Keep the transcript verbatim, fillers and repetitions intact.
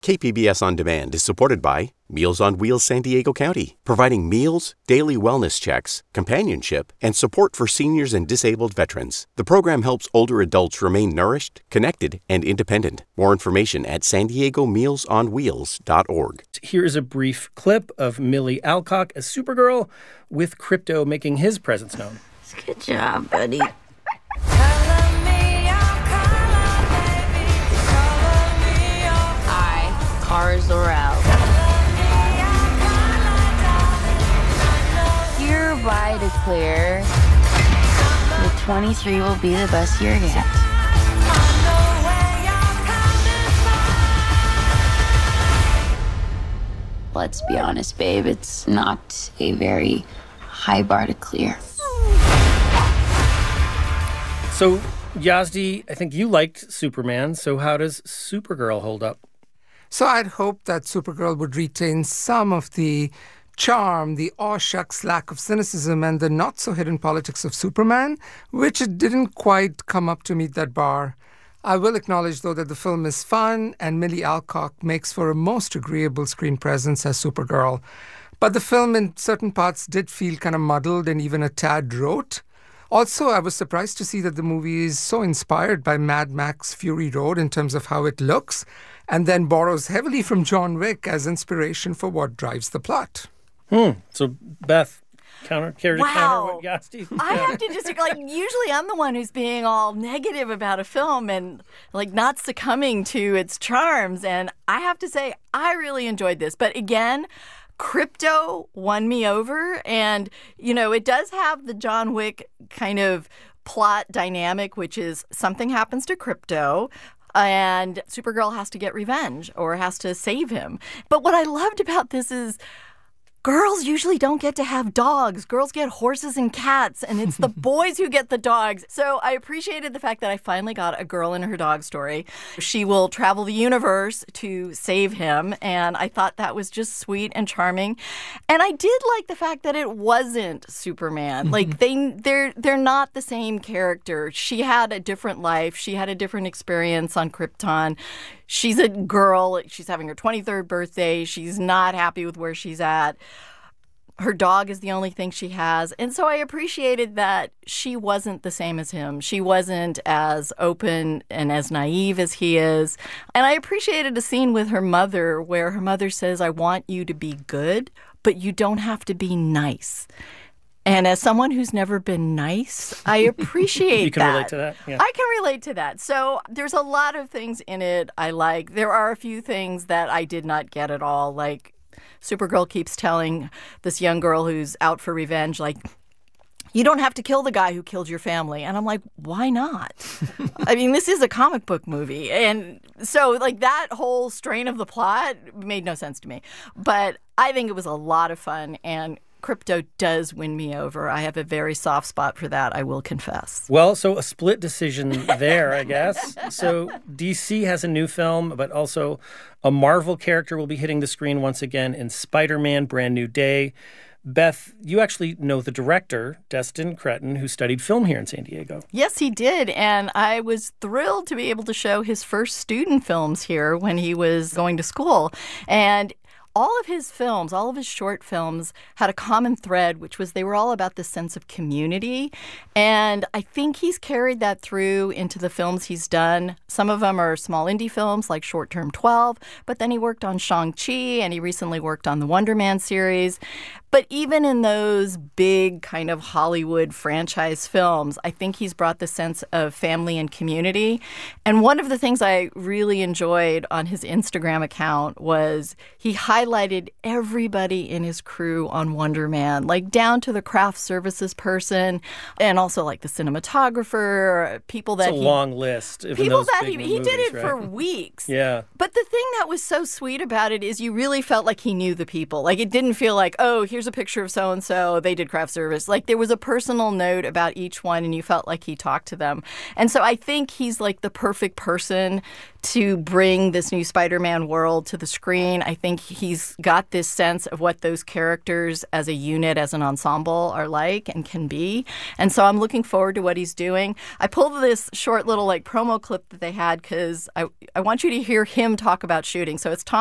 K P B S On Demand is supported by Meals on Wheels San Diego County, providing meals, daily wellness checks, companionship, and support for seniors and disabled veterans. The program helps older adults remain nourished, connected, and independent. More information at san diego meals on wheels dot org. Here is a brief clip of Millie Alcock as Supergirl, with Krypto making his presence known. Good job, buddy. Cars are out. Hereby declare that twenty-three will be the best year yet. Let's be honest, babe, it's not a very high bar to clear. So, Yazdi, I think you liked Superman, so how does Supergirl hold up? So I'd hoped that Supergirl would retain some of the charm, the aw shucks lack of cynicism, and the not-so-hidden politics of Superman, which it didn't quite come up to meet that bar. I will acknowledge, though, that the film is fun, and Millie Alcock makes for a most agreeable screen presence as Supergirl. But the film, in certain parts, did feel kind of muddled and even a tad rote. Also, I was surprised to see that the movie is so inspired by Mad Max Fury Road in terms of how it looks, and then borrows heavily from John Wick as inspiration for what drives the plot. Hmm. So, Beth, counter, care to wow. counter what Yazdi? I have to just, like, usually I'm the one who's being all negative about a film and, like, not succumbing to its charms. And I have to say, I really enjoyed this. But again, Krypto won me over. And, you know, it does have the John Wick kind of plot dynamic, which is something happens to Krypto, and Supergirl has to get revenge or has to save him. But what I loved about this is girls usually don't get to have dogs. Girls get horses and cats, and it's the boys who get the dogs. So I appreciated the fact that I finally got a girl and her dog story. She will travel the universe to save him, and I thought that was just sweet and charming. And I did like the fact that it wasn't Superman. Like, they, they're, they're not the same character. She had a different life. She had a different experience on Krypton. She's a girl. She's having her twenty-third birthday. She's not happy with where she's at. Her dog is the only thing she has. And so I appreciated that she wasn't the same as him. She wasn't as open and as naive as he is. And I appreciated a scene with her mother where her mother says, I want you to be good, but you don't have to be nice. And as someone who's never been nice, I appreciate that. You can that. relate to that? Yeah. I can relate to that. So there's a lot of things in it I like. There are a few things that I did not get at all. Like, Supergirl keeps telling this young girl who's out for revenge, like, you don't have to kill the guy who killed your family. And I'm like, why not? I mean, this is a comic book movie. And so, like, that whole strain of the plot made no sense to me. But I think it was a lot of fun, and Krypto does win me over. I have a very soft spot for that, I will confess. Well, so a split decision there, I guess. So D C has a new film, but also a Marvel character will be hitting the screen once again in Spider-Man Brand New Day. Beth, you actually know the director, Destin Cretton, who studied film here in San Diego. Yes, he did. And I was thrilled to be able to show his first student films here when he was going to school. And all of his films, all of his short films had a common thread, which was they were all about this sense of community. And I think he's carried that through into the films he's done. Some of them are small indie films like Short Term twelve, but then he worked on Shang-Chi and he recently worked on the Wonder Man series. But even in those big kind of Hollywood franchise films, I think he's brought the sense of family and community. And one of the things I really enjoyed on his Instagram account was he highlighted everybody in his crew on Wonder Man, like down to the craft services person and also like the cinematographer, people that it's a he, long list. People that he, movies, he did it right? for weeks. Yeah. But the thing that was so sweet about it is you really felt like he knew the people. Like, it didn't feel like, oh, here's here's a picture of so-and-so, they did craft service. Like, there was a personal note about each one, and you felt like he talked to them. And so I think he's like the perfect person to bring this new Spider-Man world to the screen. I think he's got this sense of what those characters as a unit, as an ensemble, are like and can be. And so I'm looking forward to what he's doing. I pulled this short little like promo clip that they had because I, I want you to hear him talk about shooting. So it's Tom